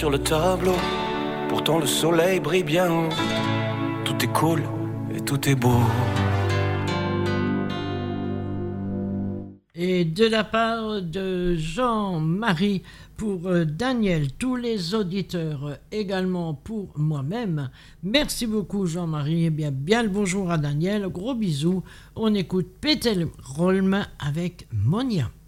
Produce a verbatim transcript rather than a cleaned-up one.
sur le tableau. Pourtant le soleil brille bien haut. Tout est cool et tout est beau. Et de la part de Jean-Marie pour Daniel, tous les auditeurs, également pour moi-même. Merci beaucoup Jean-Marie. Et bien, bien le bonjour à Daniel. Gros bisous. On écoute Peter Rolm avec Monia.